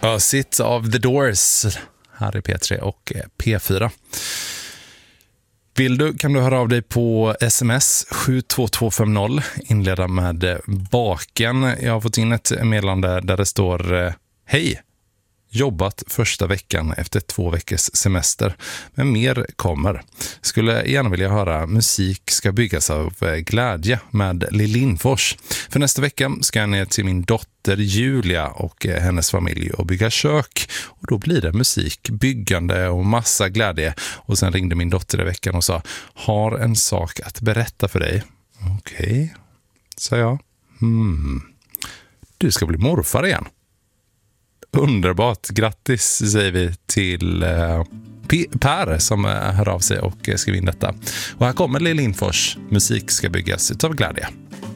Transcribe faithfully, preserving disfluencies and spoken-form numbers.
Ösigt av The Doors här i P tre och P fyra. Vill du kan du höra av dig på sms sju två två fem noll, inleda med baken. Jag har fått in ett meddelande där det står hej, jobbat första veckan efter två veckors semester, men mer kommer. Skulle gärna vilja höra musik ska byggas av glädje med Lill Lindfors. För nästa vecka ska jag ner till min dotter Julia och hennes familj och bygga kök. Och då blir det musik, byggande och massa glädje. Och sen ringde min dotter i veckan och sa, har en sak att berätta för dig. Okej, okay, sa jag. Hmm. Du ska bli morfar igen. Underbart, grattis säger vi till eh, Per som eh, hör av sig och eh, skriver in detta. Och här kommer Lill Lindfors, musik ska byggas utav glädje.